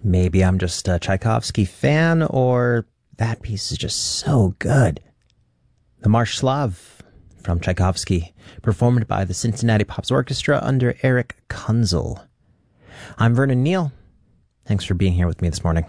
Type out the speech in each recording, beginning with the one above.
Maybe I'm just a Tchaikovsky fan, or that piece is just so good. The Marsh Slav from Tchaikovsky, performed by the Cincinnati Pops Orchestra under Eric Kunzel. I'm Vernon Neal. Thanks for being here with me this morning.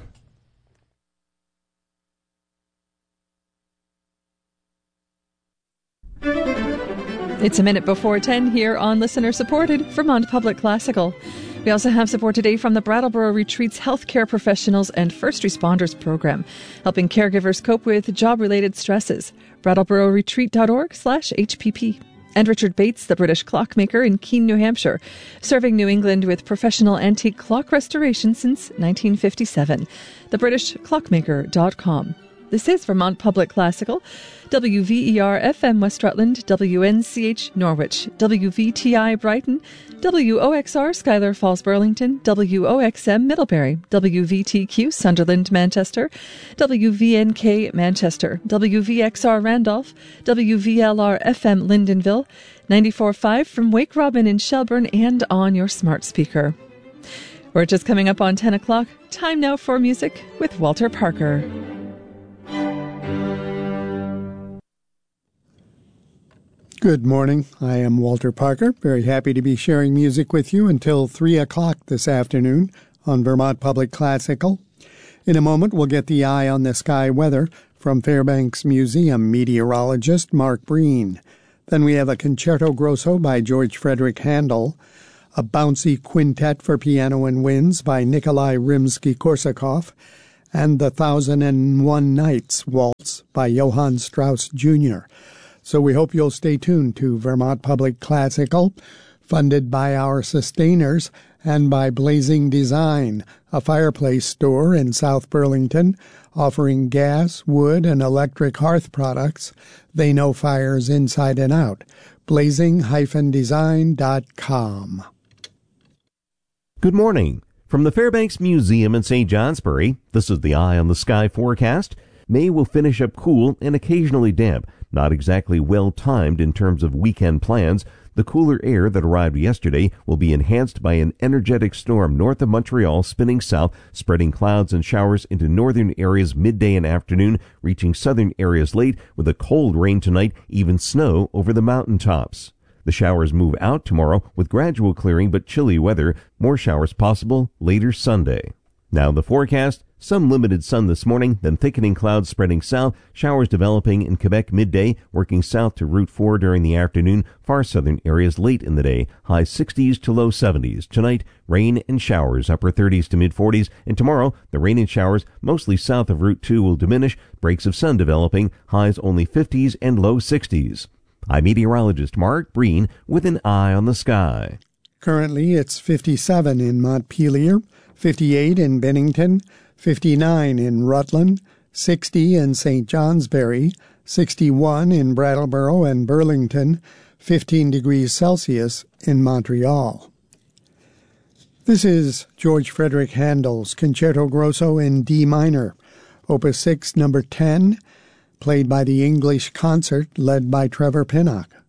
It's a minute before 10 here on listener-supported Vermont Public Classical. We also have support today from the Brattleboro Retreat's Healthcare Professionals and First Responders Program, helping caregivers cope with job-related stresses. BrattleboroRetreat.org/HPP. And Richard Bates, the British clockmaker in Keene, New Hampshire, serving New England with professional antique clock restoration since 1957. TheBritishClockmaker.com. This is Vermont Public Classical, WVER FM West Rutland, WNCH Norwich, WVTI Brighton, WOXR Schuyler Falls Burlington, WOXM Middlebury, WVTQ Sunderland Manchester, WVNK Manchester, WVXR Randolph, WVLR FM Lyndonville, 94.5 from Wake Robin in Shelburne and on your smart speaker. We're just coming up on 10 o'clock. Time now for music with Walter Parker. Good morning. I am Walter Parker. Very happy to be sharing music with you until 3 o'clock this afternoon on Vermont Public Classical. In a moment, we'll get the eye on the sky weather from Fairbanks Museum meteorologist Mark Breen. Then we have a Concerto Grosso by George Frederick Handel, a bouncy quintet for piano and winds by Nikolai Rimsky-Korsakov, and the 1001 Nights Waltz by Johann Strauss Jr. So we hope you'll stay tuned to Vermont Public Classical, funded by our sustainers and by Blazing Design, a fireplace store in South Burlington, offering gas, wood, and electric hearth products. They know fires inside and out. blazing-design.com. Good morning. From the Fairbanks Museum in St. Johnsbury, this is the Eye on the Sky forecast. May will finish up cool and occasionally damp. Not exactly well-timed in terms of weekend plans. The cooler air that arrived yesterday will be enhanced by an energetic storm north of Montreal spinning south, spreading clouds and showers into northern areas midday and afternoon, reaching southern areas late with a cold rain tonight, even snow over the mountaintops. The showers move out tomorrow with gradual clearing but chilly weather. More showers possible later Sunday. Now the forecast. Some limited sun this morning, then thickening clouds spreading south, showers developing in Quebec midday, working south to Route 4 during the afternoon, far southern areas late in the day, high 60s to low 70s. Tonight, rain and showers, upper 30s to mid 40s, and tomorrow, the rain and showers, mostly south of Route 2, will diminish, breaks of sun developing, highs only 50s and low 60s. I'm meteorologist Mark Breen with an eye on the sky. Currently, it's 57 in Montpelier, 58 in Bennington, 59 in Rutland, 60 in St. Johnsbury, 61 in Brattleboro and Burlington, 15 degrees Celsius in Montreal. This is George Frederick Handel's Concerto Grosso in D minor, Opus 6, number 10, played by the English Concert led by Trevor Pinnock.